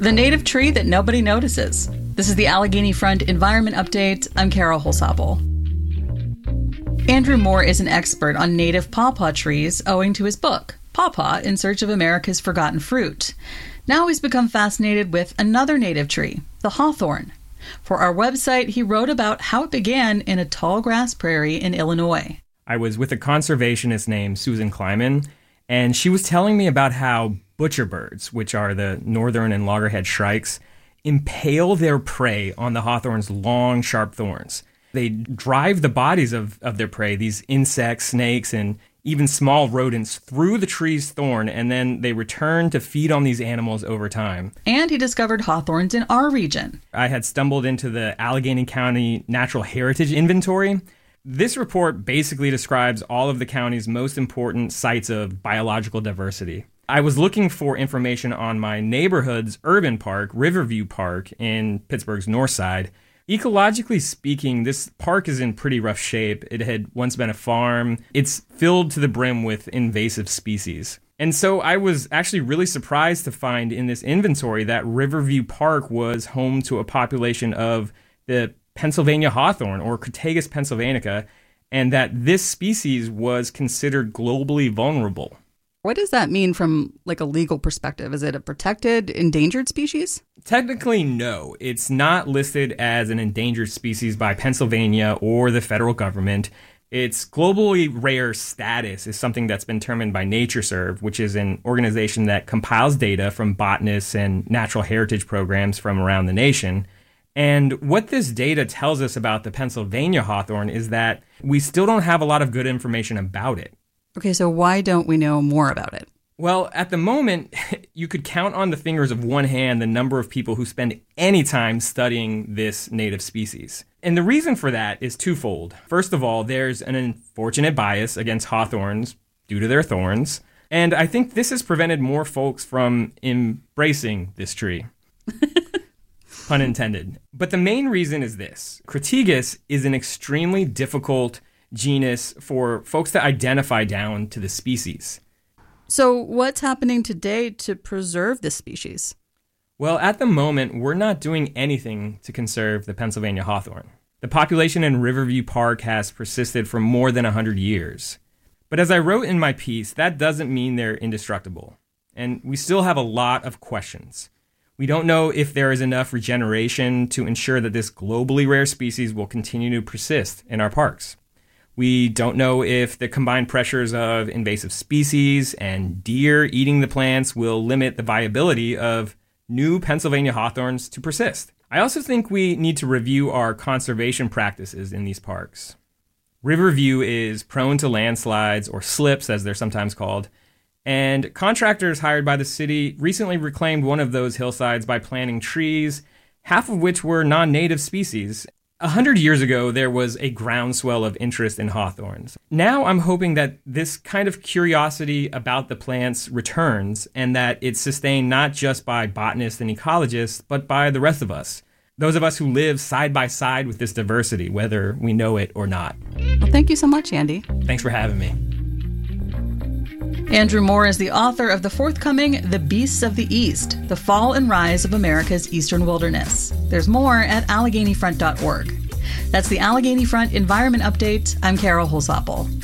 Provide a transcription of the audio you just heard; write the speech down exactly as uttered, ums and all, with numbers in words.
The native tree that nobody notices. This is the Allegheny Front Environment Update. I'm Carol Holsapple. Andrew Moore is an expert on native pawpaw trees owing to his book, Pawpaw in Search of America's Forgotten Fruit. Now he's become fascinated with another native tree, the hawthorn. For our website, he wrote about how it began in a tall grass prairie in Illinois. I was with a conservationist named Susan Kleiman, and she was telling me about how butcherbirds, which are the northern and loggerhead shrikes, impale their prey on the hawthorn's long, sharp thorns. They drive the bodies of, of their prey, these insects, snakes, and even small rodents, through the tree's thorn, and then they return to feed on these animals over time. And he discovered hawthorns in our region. I had stumbled into the Allegheny County Natural Heritage Inventory. This report basically describes all of the county's most important sites of biological diversity. I was looking for information on my neighborhood's urban park, Riverview Park, in Pittsburgh's north side. Ecologically speaking, this park is in pretty rough shape. It had once been a farm. It's filled to the brim with invasive species. And so I was actually really surprised to find in this inventory that Riverview Park was home to a population of the Pennsylvania hawthorn, or Crataegus pennsylvanica, and that this species was considered globally vulnerable. What does that mean from like a legal perspective? Is it a protected, endangered species? Technically, no. It's not listed as an endangered species by Pennsylvania or the federal government. Its globally rare status is something that's been determined by NatureServe, which is an organization that compiles data from botanists and natural heritage programs from around the nation. And what this data tells us about the Pennsylvania hawthorn is that we still don't have a lot of good information about it. Okay, so why don't we know more about it? Well, at the moment, you could count on the fingers of one hand the number of people who spend any time studying this native species. And the reason for that is twofold. First of all, there's an unfortunate bias against hawthorns due to their thorns. And I think this has prevented more folks from embracing this tree. Pun intended. But the main reason is this. Crataegus is an extremely difficult genus for folks to identify down to the species. So what's happening today to preserve this species? Well, at the moment, we're not doing anything to conserve the Pennsylvania hawthorn. The population in Riverview Park has persisted for more than one hundred years. But as I wrote in my piece, that doesn't mean they're indestructible. And we still have a lot of questions. We don't know if there is enough regeneration to ensure that this globally rare species will continue to persist in our parks. We don't know if the combined pressures of invasive species and deer eating the plants will limit the viability of new Pennsylvania hawthorns to persist. I also think we need to review our conservation practices in these parks. Riverview is prone to landslides, or slips as they're sometimes called, and contractors hired by the city recently reclaimed one of those hillsides by planting trees, half of which were non-native species. A hundred years ago, there was a groundswell of interest in hawthorns. Now I'm hoping that this kind of curiosity about the plants returns, and that it's sustained not just by botanists and ecologists, but by the rest of us. Those of us who live side by side with this diversity, whether we know it or not. Well, thank you so much, Andy. Thanks for having me. Andrew Moore is the author of the forthcoming The Beasts of the East, The Fall and Rise of America's Eastern Wilderness. There's more at Allegheny Front dot org. That's the Allegheny Front Environment Update. I'm Carol Holsapple.